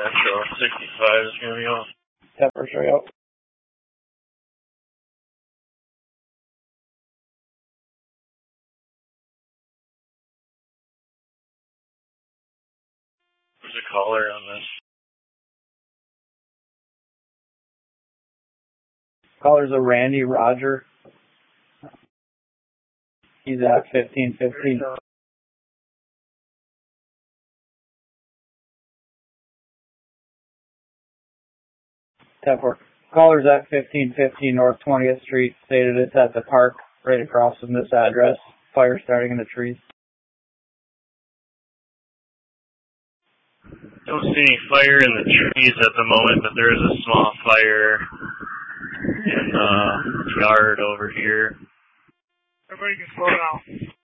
Metro 65 is going to be off. Pepper straight out. There's a caller on this. Caller's a Randy Roger. He's at 1515. Tepper. Caller's at 1515 North 20th Street. Stated it's at the park right across from this address. Fire starting in the trees. Don't see any fire in the trees at the moment, but there is a small fire in the yard over here. Everybody can slow down.